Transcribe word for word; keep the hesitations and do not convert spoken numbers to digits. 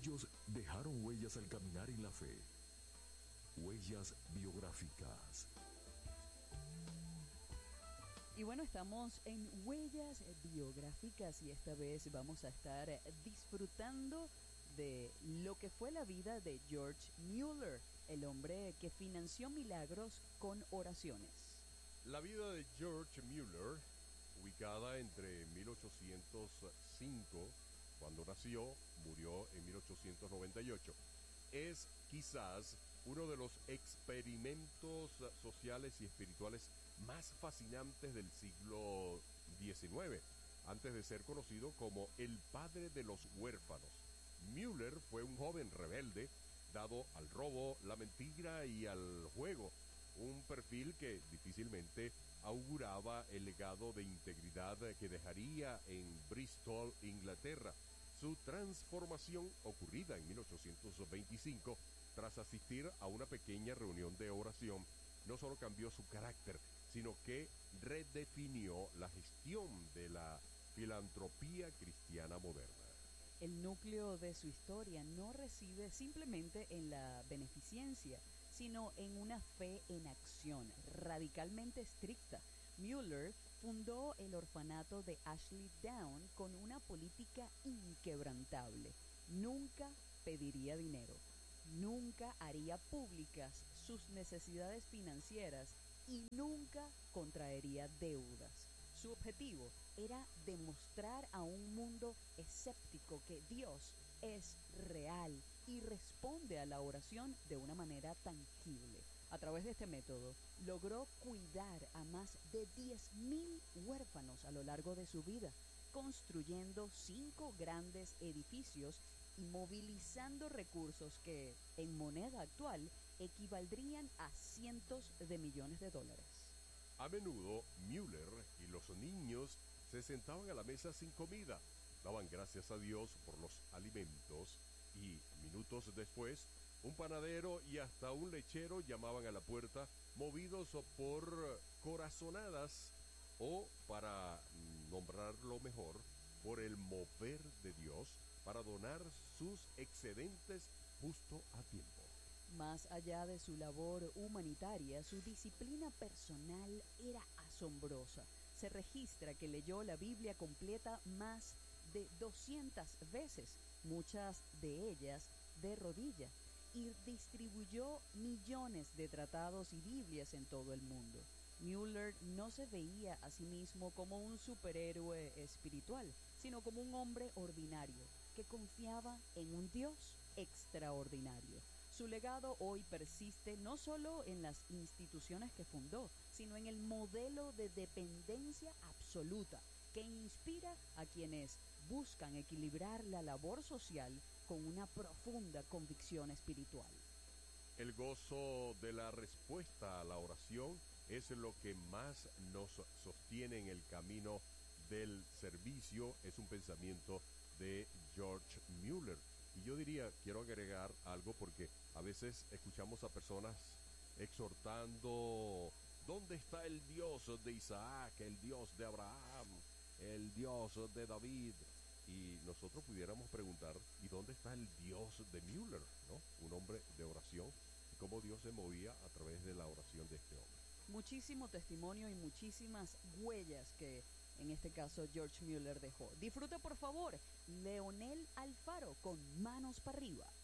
Ellos dejaron huellas al caminar en la fe, huellas biográficas. Y bueno, estamos en Huellas Biográficas y esta vez vamos a estar disfrutando de lo que fue la vida de George Mueller, el hombre que financió milagros con oraciones. La vida de George Mueller, ubicada entre mil ochocientos cinco, cuando nació, murió en mil ochocientos noventa y ocho, es quizás uno de los experimentos sociales y espirituales más fascinantes del siglo diecinueve, antes de ser conocido como el padre de los huérfanos. Mueller fue un joven rebelde, dado al robo, la mentira y al juego, un perfil que difícilmente auguraba el legado de integridad que dejaría en Bristol, Inglaterra. Su transformación, ocurrida en mil ochocientos veinticinco, tras asistir a una pequeña reunión de oración, no solo cambió su carácter, sino que redefinió la gestión de la filantropía cristiana moderna. El núcleo de su historia no reside simplemente en la beneficencia, sino en una fe en acción radicalmente estricta. Mueller fundó el orfanato de Ashley Down con una política inquebrantable. Nunca pediría dinero, nunca haría públicas sus necesidades financieras y nunca contraería deudas. Su objetivo era demostrar a un mundo escéptico que Dios es real y responde a la oración de una manera tangible. A través de este método, logró cuidar a más de diez mil huérfanos a lo largo de su vida, construyendo cinco grandes edificios y movilizando recursos que, en moneda actual, equivaldrían a cientos de millones de dólares. A menudo, Mueller y los niños se sentaban a la mesa sin comida, daban gracias a Dios por los alimentos y, minutos después, un panadero y hasta un lechero llamaban a la puerta, movidos por corazonadas o, para nombrarlo mejor, por el mover de Dios para donar sus excedentes justo a tiempo. Más allá de su labor humanitaria, su disciplina personal era asombrosa. Se registra que leyó la Biblia completa más de doscientas veces, muchas de ellas de rodillas, y distribuyó millones de tratados y Biblias en todo el mundo. Mueller no se veía a sí mismo como un superhéroe espiritual, sino como un hombre ordinario que confiaba en un Dios extraordinario. Su legado hoy persiste no solo en las instituciones que fundó, sino en el modelo de dependencia absoluta que inspira a quienes buscan equilibrar la labor social con una profunda convicción espiritual. El gozo de la respuesta a la oración es lo que más nos sostiene en el camino del servicio, es un pensamiento de George Mueller. Y yo diría, quiero agregar algo porque a veces escuchamos a personas exhortando, ¿dónde está el Dios de Isaac, el Dios de Abraham, el Dios de David? Y nosotros pudiéramos preguntar, ¿y dónde está el Dios de Mueller, ¿no? Un hombre de oración, y cómo Dios se movía a través de la oración de este hombre. Muchísimo testimonio y muchísimas huellas que en este caso George Mueller dejó. Disfruta por favor Leonel Alfaro con Manos para Arriba.